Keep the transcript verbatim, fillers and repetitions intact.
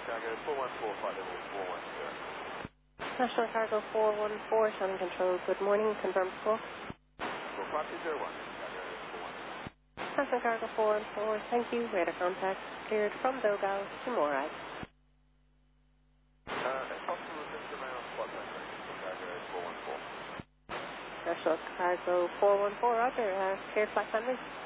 Cargo four one four, flight level four one zero. National Cargo four one four, Shannon Control, good morning, confirm call. four five two zero one, Cargo four one. National Cargo four one four, thank you, radar contact, cleared from Dogal to Morag. Uh, if possible, just around spot zone, Cargo four one four. National Cargo four one four, roger, uh, cleared flight family.